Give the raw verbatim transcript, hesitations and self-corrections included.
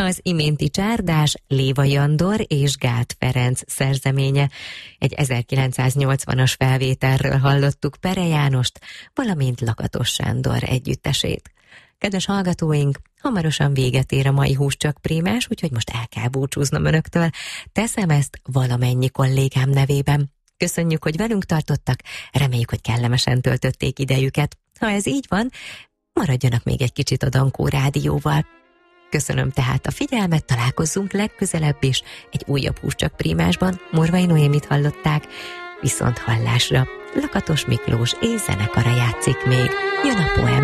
Az iménti csárdás Lévai Andor és Gát Ferenc szerzeménye. Egy ezerkilencszáznyolcvanas felvételről hallottuk Pere Jánost, valamint Lakatos Sándor együttesét. Kedves hallgatóink, hamarosan véget ér a mai Húscsak Prímás, úgyhogy most el kell búcsúznom önöktől. Teszem ezt valamennyi kollégám nevében. Köszönjük, hogy velünk tartottak, reméljük, hogy kellemesen töltötték idejüket. Ha ez így van, maradjanak még egy kicsit a Dankó Rádióval. Köszönöm tehát a figyelmet, találkozzunk legközelebb is egy újabb Húscsak Prímásban. Morvai Noémit hallották, viszont hallásra. Lakatos Miklós és zenekara játszik még. Jön a poem.